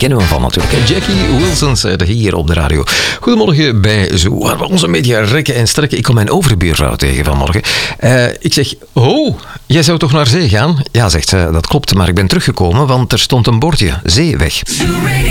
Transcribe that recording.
kennen we van natuurlijk. Jackie Wilson zei hier op de radio. Goedemorgen bij Zo, waar we onze media rekken en strekken. Ik kom mijn overbuurvrouw tegen vanmorgen. Ik zeg, jij zou toch naar zee gaan? Ja, zegt ze, dat klopt, maar ik ben teruggekomen, want er stond een bordje, zeeweg.